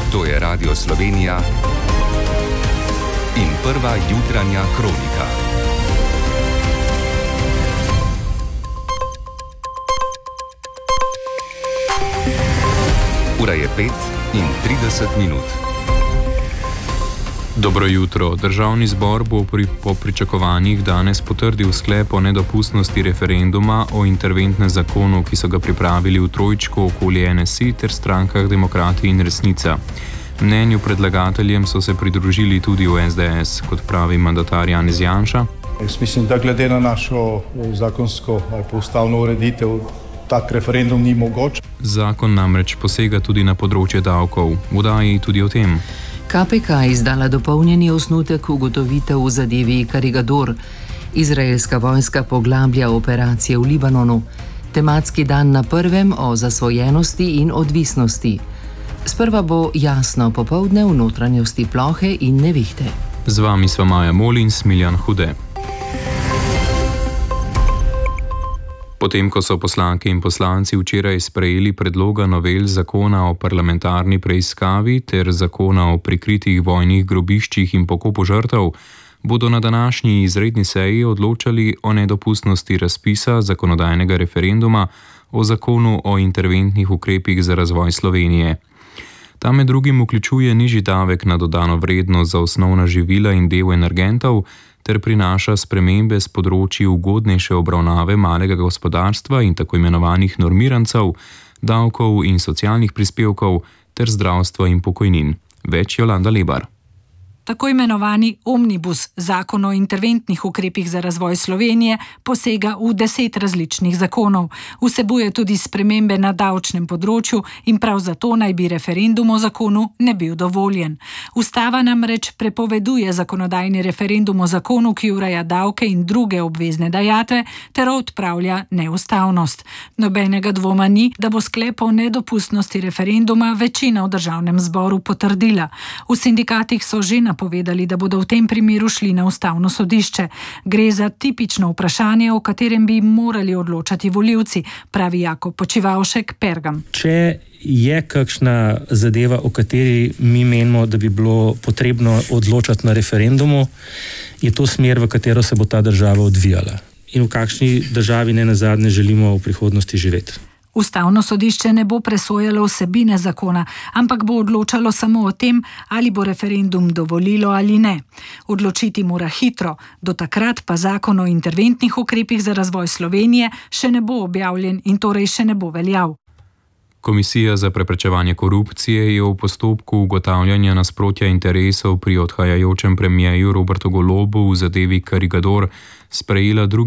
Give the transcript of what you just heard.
To je Radio Slovenija in prva jutranja kronika. Ura je 5:30. Dobro jutro. Državni zbor bo po pričakovanjih danes potrdil sklep o nedopustnosti referenduma o interventnem zakonu, ki so ga pripravili v trojčku okoli NSI ter strankah Demokrati in Resnica. Mnenju predlagateljem so se pridružili tudi v SDS, kot pravi mandatar Janez Janša. Jaz mislim, da glede na našo zakonsko ali pa ustavno ureditev tak referendum ni mogoč. Zakon namreč posega tudi na področje davkov. V oddaji tudi o tem. KPK izdala dopolnjeni osnutek ugotovitev v zadevi Karigador. Izraelska vojska poglablja operacije v Libanonu. Tematski dan na prvem o zasvojenosti in odvisnosti. Sprva bo jasno popoldne v notranjosti Plohe in Nevihte. Z vami sva Maja Mol in Smiljan Hude. Potem, ko so poslanke in poslanci včeraj sprejeli predloga novel zakona o parlamentarni preiskavi ter zakona o prikritih vojnih grobiščih in pokopu žrtev, bodo na današnji izredni seji odločali o nedopustnosti razpisa zakonodajnega referenduma o zakonu o interventnih ukrepih za razvoj Slovenije. Ta med drugim vključuje nižji davek na dodano vrednost za osnovna živila in del energentov ter prinaša spremembe s področji ugodnejše obravnave malega gospodarstva in tako imenovanih normirancev, davkov in socialnih prispevkov ter zdravstva in pokojnin. Več Jolanda Lebar. Tako imenovani omnibus, zakon o interventnih ukrepih za razvoj Slovenije, posega v 10 različnih zakonov. Vsebuje tudi spremembe na davčnem področju in prav zato naj bi referendum o zakonu ne bil dovoljen. Ustava namreč prepoveduje zakonodajni referendum o zakonu, ki ureja davke in druge obvezne dajatve ter odpravlja neustavnost. Nobenega dvoma ni, da bo sklep o nedopustnosti referenduma večina v državnem zboru potrdila. V sindikatih so že povedali, da bodo v tem primeru šli na ustavno sodišče. Gre za tipično vprašanje, o katerem bi morali odločati volivci, pravi Jakob Počivavšek, Pergam. Če je kakšna zadeva, o kateri mi menimo, da bi bilo potrebno odločati na referendumu, je to smer, v katero se bo ta država odvijala. In v kakšni državi ne nazadnje želimo v prihodnosti živeti. Ustavno sodišče ne bo presojalo vsebine zakona, ampak bo odločalo samo o tem, ali bo referendum dovolilo ali ne. Odločiti mora hitro, do takrat pa zakon o interventnih ukrepih za razvoj Slovenije še ne bo objavljen in torej še ne bo veljav. Komisija za preprečevanje korupcije je v postopku ugotavljanja nasprotja interesov pri odhajajočem premierju Robertu Golobu v zadevi Karigador sprejela drugi